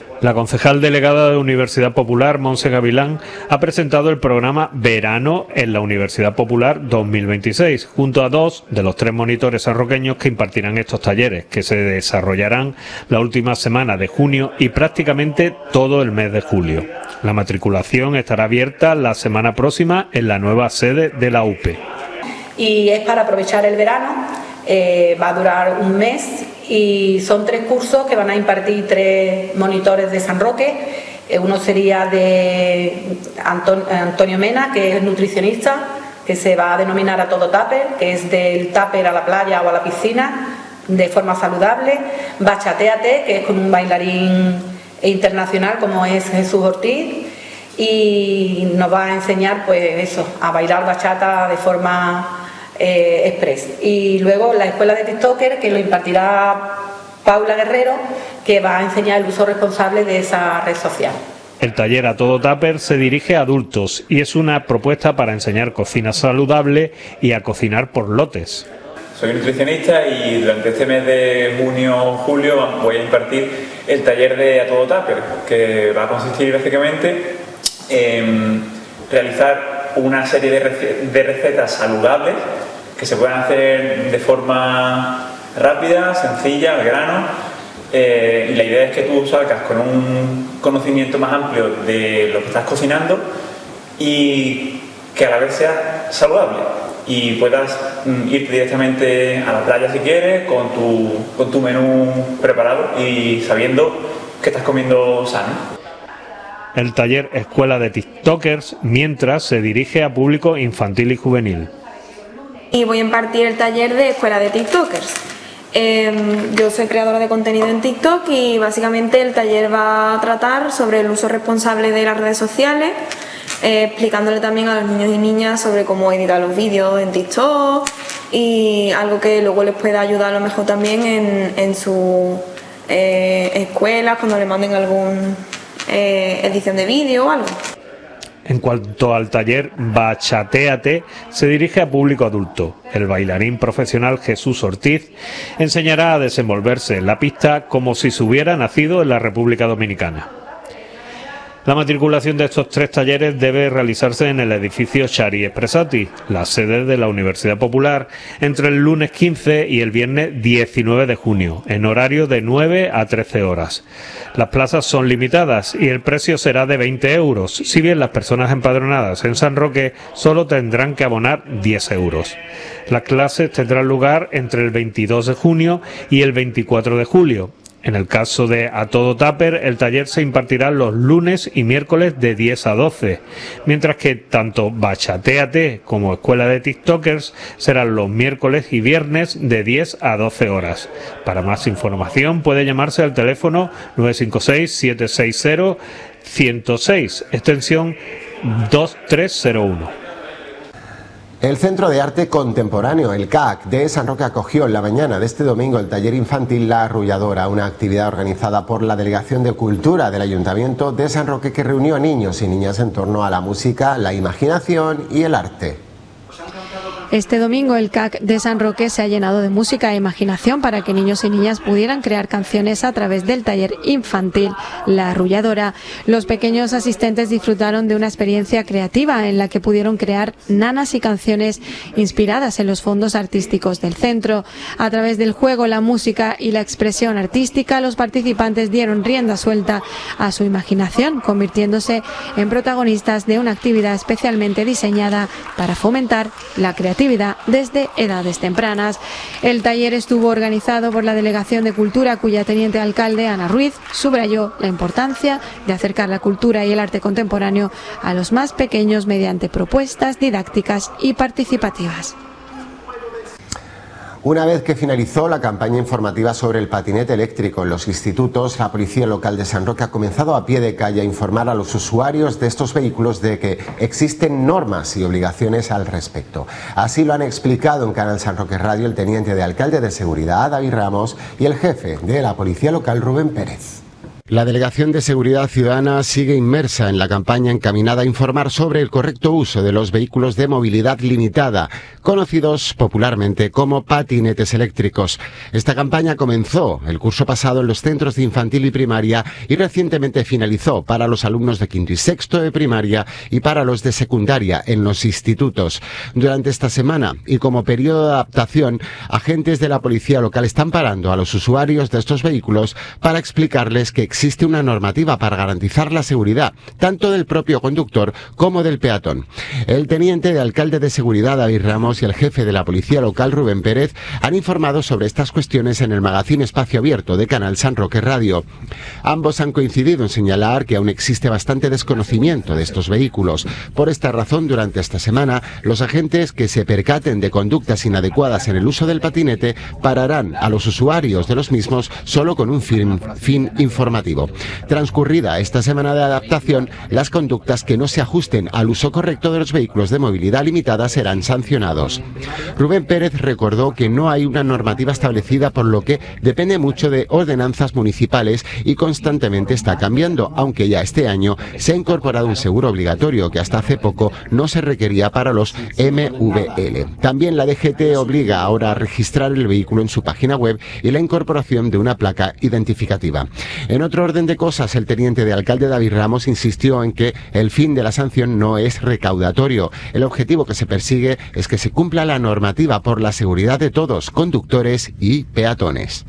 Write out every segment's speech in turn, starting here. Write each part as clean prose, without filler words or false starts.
La concejal delegada de Universidad Popular, Montse Gavilán, ha presentado el programa Verano en la Universidad Popular 2026, junto a 2 de los 3 monitores sanroqueños que impartirán estos talleres, que se desarrollarán la última semana de junio y prácticamente todo el mes de julio. La matriculación estará abierta la semana próxima en la nueva sede de la UPE. Y es para aprovechar el verano, va a durar un mes y son 3 cursos que van a impartir 3 monitores de San Roque. Uno sería de Antonio Mena, que es nutricionista, que se va a denominar a todo tupper, que es del tupper a la playa o a la piscina de forma saludable. Bachateate, que es con un bailarín internacional como es Jesús Ortiz, y nos va a enseñar pues eso, a bailar bachata de forma express. Y luego la escuela de TikToker, que lo impartirá Paula Guerrero, que va a enseñar el uso responsable de esa red social. El taller A Todo Tupper se dirige a adultos y es una propuesta para enseñar cocina saludable y a cocinar por lotes. Soy nutricionista y durante este mes de junio-julio voy a impartir el taller de A Todo Tupper, que va a consistir básicamente en realizar una serie de recetas saludables que se pueden hacer de forma rápida, sencilla, al grano, y la idea es que tú salgas con un conocimiento más amplio de lo que estás cocinando y que a la vez sea saludable y puedas ir directamente a la playa si quieres con tu menú preparado y sabiendo que estás comiendo sano. El taller Escuela de TikTokers, mientras, se dirige a público infantil y juvenil. Y voy a impartir el taller de Escuela de TikTokers. Yo soy creadora de contenido en TikTok y básicamente el taller va a tratar sobre el uso responsable de las redes sociales, explicándole también a los niños y niñas sobre cómo editar los vídeos en TikTok y algo que luego les pueda ayudar a lo mejor también en sus escuelas cuando le manden alguna edición de vídeo o algo. En cuanto al taller Bachateate, se dirige a público adulto. El bailarín profesional Jesús Ortiz enseñará a desenvolverse en la pista como si se hubiera nacido en la República Dominicana. La matriculación de estos 3 talleres debe realizarse en el edificio Xari Espressati, la sede de la Universidad Popular, entre el lunes 15 y el viernes 19 de junio, en horario de 9 a 13 horas. Las plazas son limitadas y el precio será de 20 euros, si bien las personas empadronadas en San Roque solo tendrán que abonar 10 euros. Las clases tendrán lugar entre el 22 de junio y el 24 de julio. En el caso de A Todo Tupper, el taller se impartirá los lunes y miércoles de 10 a 12, mientras que tanto Bachateate como Escuela de TikTokers serán los miércoles y viernes de 10 a 12 horas. Para más información puede llamarse al teléfono 956-760-106, extensión 2301. El Centro de Arte Contemporáneo, el CAC, de San Roque acogió en la mañana de este domingo el taller infantil La Arrulladora, una actividad organizada por la Delegación de Cultura del Ayuntamiento de San Roque que reunió a niños y niñas en torno a la música, la imaginación y el arte. Este domingo el CAC de San Roque se ha llenado de música e imaginación para que niños y niñas pudieran crear canciones a través del taller infantil La Arrulladora. Los pequeños asistentes disfrutaron de una experiencia creativa en la que pudieron crear nanas y canciones inspiradas en los fondos artísticos del centro. A través del juego, la música y la expresión artística, los participantes dieron rienda suelta a su imaginación, convirtiéndose en protagonistas de una actividad especialmente diseñada para fomentar la creatividad desde edades tempranas. El taller estuvo organizado por la Delegación de Cultura, cuya teniente alcalde, Ana Ruiz, subrayó la importancia de acercar la cultura y el arte contemporáneo a los más pequeños mediante propuestas didácticas y participativas. Una vez que finalizó la campaña informativa sobre el patinete eléctrico en los institutos, la Policía Local de San Roque ha comenzado a pie de calle a informar a los usuarios de estos vehículos de que existen normas y obligaciones al respecto. Así lo han explicado en Canal San Roque Radio el teniente de alcalde de Seguridad, David Ramos, y el jefe de la Policía Local, Rubén Pérez. La Delegación de Seguridad Ciudadana sigue inmersa en la campaña encaminada a informar sobre el correcto uso de los vehículos de movilidad limitada, conocidos popularmente como patinetes eléctricos. Esta campaña comenzó el curso pasado en los centros de infantil y primaria y recientemente finalizó para los alumnos de quinto y sexto de primaria y para los de secundaria en los institutos. Durante esta semana y como periodo de adaptación, agentes de la policía local están parando a los usuarios de estos vehículos para explicarles que existe una normativa para garantizar la seguridad, tanto del propio conductor como del peatón. El teniente de alcalde de seguridad, David Ramos, y el jefe de la policía local, Rubén Pérez, han informado sobre estas cuestiones en el magazín Espacio Abierto de Canal San Roque Radio. Ambos han coincidido en señalar que aún existe bastante desconocimiento de estos vehículos. Por esta razón, durante esta semana, los agentes que se percaten de conductas inadecuadas en el uso del patinete pararán a los usuarios de los mismos solo con un fin informativo. Transcurrida esta semana de adaptación, las conductas que no se ajusten al uso correcto de los vehículos de movilidad limitada serán sancionados. Rubén Pérez recordó que no hay una normativa establecida, por lo que depende mucho de ordenanzas municipales y constantemente está cambiando, aunque ya este año se ha incorporado un seguro obligatorio que hasta hace poco no se requería para los MVL. También la DGT obliga ahora a registrar el vehículo en su página web y la incorporación de una placa identificativa. En otro orden de cosas, el teniente de alcalde David Ramos insistió en que el fin de la sanción no es recaudatorio. El objetivo que se persigue es que se cumpla la normativa por la seguridad de todos, conductores y peatones.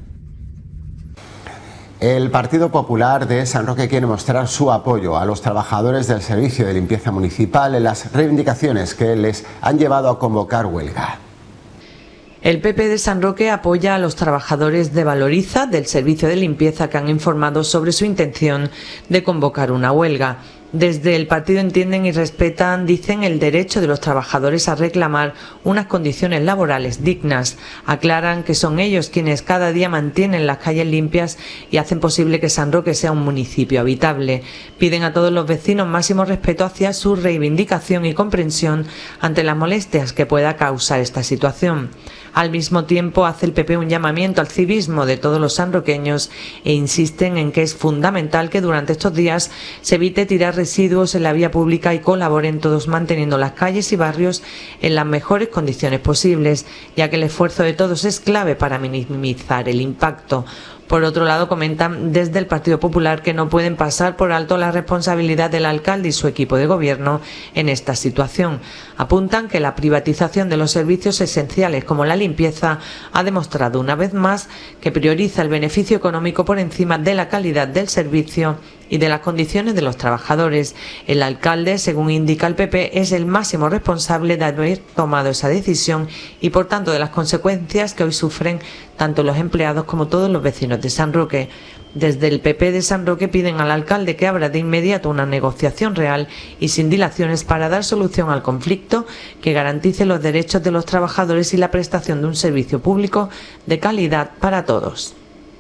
El Partido Popular de San Roque quiere mostrar su apoyo a los trabajadores del Servicio de Limpieza Municipal en las reivindicaciones que les han llevado a convocar huelga. El PP de San Roque apoya a los trabajadores de Valoriza del servicio de limpieza que han informado sobre su intención de convocar una huelga. Desde el partido entienden y respetan, dicen, el derecho de los trabajadores a reclamar unas condiciones laborales dignas. Aclaran que son ellos quienes cada día mantienen las calles limpias y hacen posible que San Roque sea un municipio habitable. Piden a todos los vecinos máximo respeto hacia su reivindicación y comprensión ante las molestias que pueda causar esta situación. Al mismo tiempo, hace el PP un llamamiento al civismo de todos los sanroqueños e insisten en que es fundamental que durante estos días se evite tirar residuos en la vía pública y colaboren todos manteniendo las calles y barrios en las mejores condiciones posibles, ya que el esfuerzo de todos es clave para minimizar el impacto. Por otro lado, comentan desde el Partido Popular que no pueden pasar por alto la responsabilidad del alcalde y su equipo de gobierno en esta situación. Apuntan que la privatización de los servicios esenciales como la limpieza ha demostrado una vez más que prioriza el beneficio económico por encima de la calidad del servicio y de las condiciones de los trabajadores. El alcalde, según indica el PP, es el máximo responsable de haber tomado esa decisión y, por tanto, de las consecuencias que hoy sufren tanto los empleados como todos los vecinos de San Roque. Desde el PP de San Roque piden al alcalde que abra de inmediato una negociación real y sin dilaciones para dar solución al conflicto, que garantice los derechos de los trabajadores y la prestación de un servicio público de calidad para todos.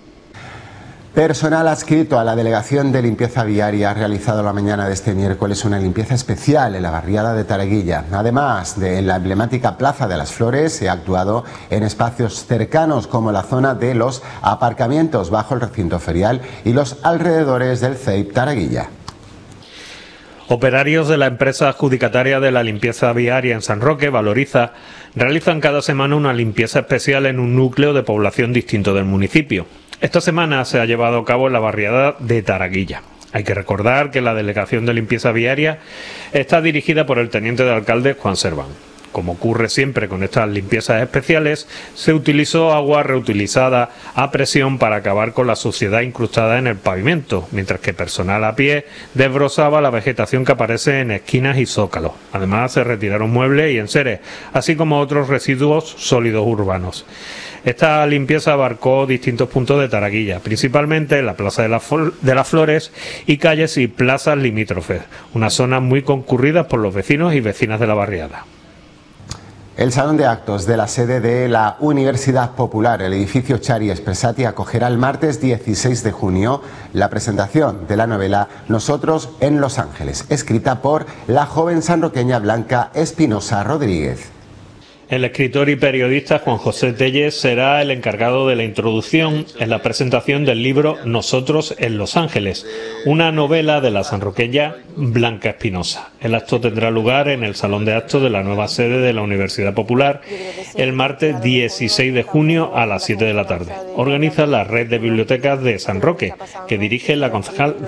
Personal adscrito a la Delegación de Limpieza Viaria ha realizado la mañana de este miércoles una limpieza especial en la barriada de Taraguilla. Además de en la emblemática Plaza de las Flores, se ha actuado en espacios cercanos como la zona de los aparcamientos bajo el recinto ferial y los alrededores del CEIP Taraguilla. Operarios de la empresa adjudicataria de la limpieza viaria en San Roque, Valoriza, realizan cada semana una limpieza especial en un núcleo de población distinto del municipio. Esta semana se ha llevado a cabo en la barriada de Taraguilla. Hay que recordar que la Delegación de Limpieza Viaria está dirigida por el teniente de alcalde Juan Serván. Como ocurre siempre con estas limpiezas especiales, se utilizó agua reutilizada a presión para acabar con la suciedad incrustada en el pavimento, mientras que personal a pie desbrozaba la vegetación que aparece en esquinas y zócalos. Además, se retiraron muebles y enseres, así como otros residuos sólidos urbanos. Esta limpieza abarcó distintos puntos de Taraguilla, principalmente la Plaza de las Flores y calles y plazas limítrofes, unas zonas muy concurridas por los vecinos y vecinas de la barriada. El Salón de Actos de la sede de la Universidad Popular, el edificio Chari Espresati, acogerá el martes 16 de junio la presentación de la novela Nosotros en Los Ángeles, escrita por la joven sanroqueña Blanca Espinosa Rodríguez. El escritor y periodista Juan José Tellez será el encargado de la introducción en la presentación del libro Nosotros en Los Ángeles, una novela de la sanroqueña Blanca Espinosa. El acto tendrá lugar en el Salón de Actos de la nueva sede de la Universidad Popular el martes 16 de junio a las 7 de la tarde. Organiza la Red de Bibliotecas de San Roque, que dirige la concejal